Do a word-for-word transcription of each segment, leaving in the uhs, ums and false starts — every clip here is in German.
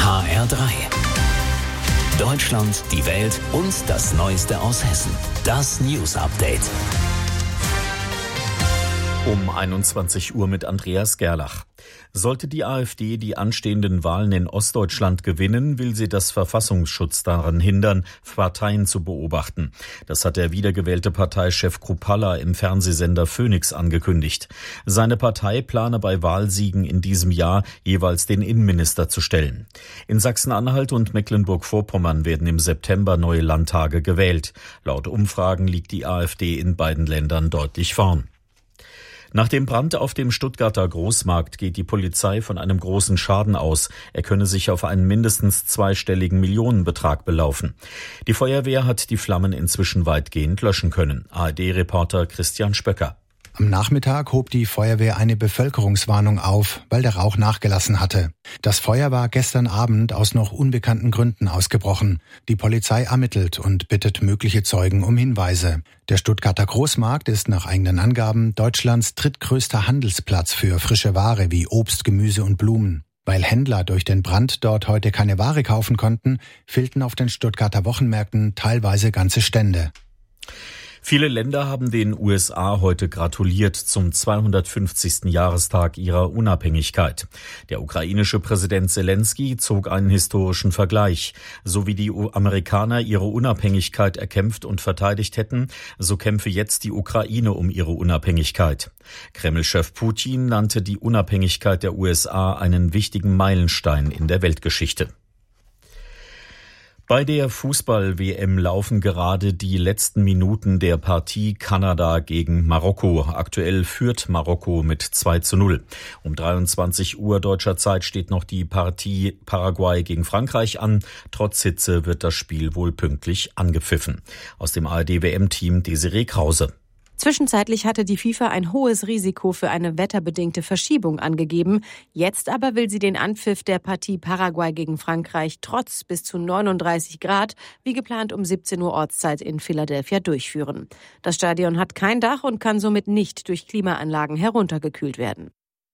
H R drei. Deutschland, die Welt und das Neueste aus Hessen. Das News Update. Um einundzwanzig Uhr mit Andreas Gerlach. Sollte die AfD die anstehenden Wahlen in Ostdeutschland gewinnen, will sie das Verfassungsschutz daran hindern, Parteien zu beobachten. Das hat der wiedergewählte Parteichef Kruppalla im Fernsehsender Phoenix angekündigt. Seine Partei plane bei Wahlsiegen in diesem Jahr jeweils den Innenminister zu stellen. In Sachsen-Anhalt und Mecklenburg-Vorpommern werden im September neue Landtage gewählt. Laut Umfragen liegt die AfD in beiden Ländern deutlich vorn. Nach dem Brand auf dem Stuttgarter Großmarkt geht die Polizei von einem großen Schaden aus. Er könne sich auf einen mindestens zweistelligen Millionenbetrag belaufen. Die Feuerwehr hat die Flammen inzwischen weitgehend löschen können. A R D-Reporter Christian Spöcker. Am Nachmittag hob die Feuerwehr eine Bevölkerungswarnung auf, weil der Rauch nachgelassen hatte. Das Feuer war gestern Abend aus noch unbekannten Gründen ausgebrochen. Die Polizei ermittelt und bittet mögliche Zeugen um Hinweise. Der Stuttgarter Großmarkt ist nach eigenen Angaben Deutschlands drittgrößter Handelsplatz für frische Ware wie Obst, Gemüse und Blumen. Weil Händler durch den Brand dort heute keine Ware kaufen konnten, fehlten auf den Stuttgarter Wochenmärkten teilweise ganze Stände. Viele Länder haben den U S A heute gratuliert zum zweihundertfünfzigsten Jahrestag ihrer Unabhängigkeit. Der ukrainische Präsident Zelensky zog einen historischen Vergleich. So wie die Amerikaner ihre Unabhängigkeit erkämpft und verteidigt hätten, so kämpfe jetzt die Ukraine um ihre Unabhängigkeit. Kreml-Chef Putin nannte die Unabhängigkeit der U S A einen wichtigen Meilenstein in der Weltgeschichte. Bei der Fußball-W M laufen gerade die letzten Minuten der Partie Kanada gegen Marokko. Aktuell führt Marokko mit zwei zu null. Um dreiundzwanzig Uhr deutscher Zeit steht noch die Partie Paraguay gegen Frankreich an. Trotz Hitze wird das Spiel wohl pünktlich angepfiffen. Aus dem A R D-W M-Team Desiree Krause. Zwischenzeitlich hatte die FIFA ein hohes Risiko für eine wetterbedingte Verschiebung angegeben. Jetzt aber will sie den Anpfiff der Partie Paraguay gegen Frankreich trotz bis zu neununddreißig Grad, wie geplant um siebzehn Uhr Ortszeit in Philadelphia durchführen. Das Stadion hat kein Dach und kann somit nicht durch Klimaanlagen heruntergekühlt werden.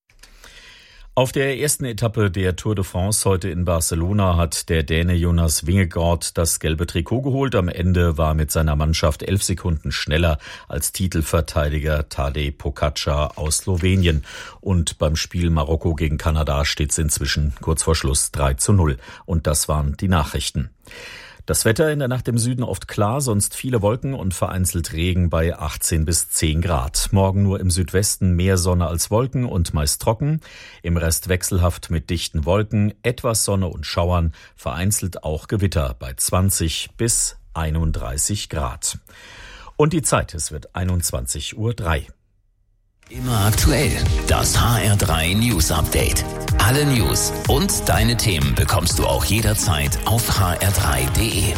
Auf der ersten Etappe der Tour de France heute in Barcelona hat der Däne Jonas Vingegaard das gelbe Trikot geholt. Am Ende war mit seiner Mannschaft elf Sekunden schneller als Titelverteidiger Tadej Pogačar aus Slowenien. Und beim Spiel Marokko gegen Kanada steht es inzwischen kurz vor Schluss drei zu null. Und das waren die Nachrichten. Das Wetter in der Nacht im Süden oft klar, sonst viele Wolken und vereinzelt Regen bei achtzehn bis zehn Grad. Morgen nur im Südwesten mehr Sonne als Wolken und meist trocken. Im Rest wechselhaft mit dichten Wolken, etwas Sonne und Schauern, vereinzelt auch Gewitter bei zwanzig bis einunddreißig Grad. Und die Zeit, es wird einundzwanzig Uhr drei. Immer aktuell, das H R drei News Update. Alle News und deine Themen bekommst du auch jederzeit auf h r drei punkt d e.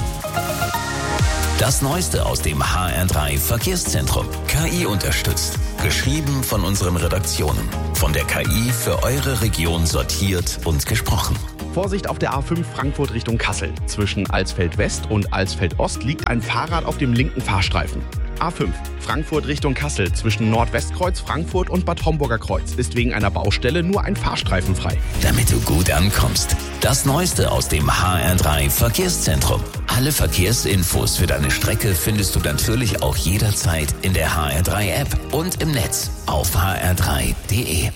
Das Neueste aus dem H R drei Verkehrszentrum. K I unterstützt. Geschrieben von unseren Redaktionen. Von der K I für eure Region sortiert und gesprochen. Vorsicht auf der A fünf Frankfurt Richtung Kassel. Zwischen Alsfeld West und Alsfeld Ost liegt ein Fahrrad auf dem linken Fahrstreifen. A fünf Frankfurt Richtung Kassel zwischen Nordwestkreuz Frankfurt und Bad Homburger Kreuz ist wegen einer Baustelle nur ein Fahrstreifen frei. Damit du gut ankommst. Das Neueste aus dem H R drei Verkehrszentrum. Alle Verkehrsinfos für deine Strecke findest du natürlich auch jederzeit in der H R drei App und im Netz auf h r drei punkt d e.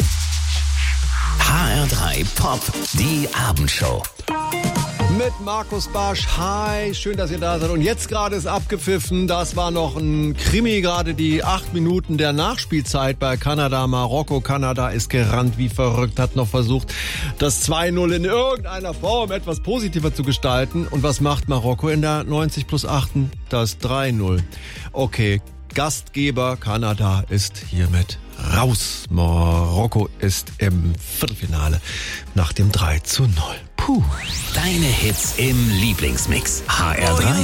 H R drei Pop, die Abendshow. Mit Markus Barsch. Hi, schön, dass ihr da seid. Und jetzt gerade ist abgepfiffen. Das war noch ein Krimi, gerade die acht Minuten der Nachspielzeit bei Kanada, Marokko. Kanada ist gerannt wie verrückt, hat noch versucht, das zwei null in irgendeiner Form etwas positiver zu gestalten. Und was macht Marokko in der neunzig plus acht? Das drei null. Okay, Gastgeber Kanada ist hiermit raus. Marokko ist im Viertelfinale nach dem drei zu null. Puh. Deine Hits im Lieblingsmix. H R drei.